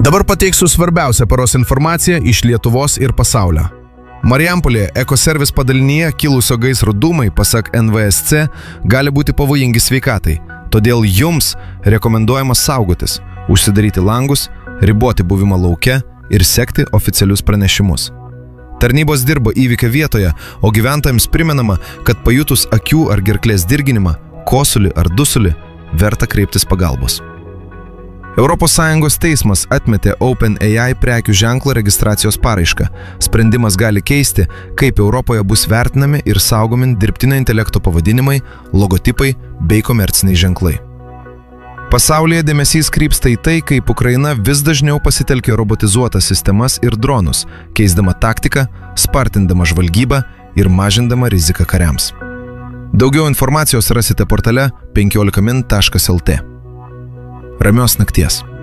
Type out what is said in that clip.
Dabar pateiksiu svarbiausią paros informaciją iš Lietuvos ir pasaulio. Marijampolėje Ekoservis padalinyje kilusio gaisro dūmai, pasak NVSC, gali būti pavojingi sveikatai. Todėl jums rekomenduojama saugotis, užsidaryti langus, riboti buvimą lauke ir sekti oficialius pranešimus. Tarnybos dirba įvykio vietoje, o gyventojams primenama, kad pajutus akių ar gerklės dirginimą, kosulį ar dusulį, verta kreiptis pagalbos. ES teismas atmetė OpenAI prekių ženklo registracijos paraišką. Sprendimas gali keisti, kaip Europoje bus vertinami ir saugomi dirbtinio intelekto pavadinimai, logotipai bei komerciniai ženklai. Pasaulyje dėmesys krypsta į tai, kaip Ukraina vis dažniau pasitelkia robotizuotas sistemas ir dronus, keisdama taktiką, spartindama žvalgybą ir mažindama riziką kariams. Daugiau informacijos rasite portale 15min.lt. Ramios nakties.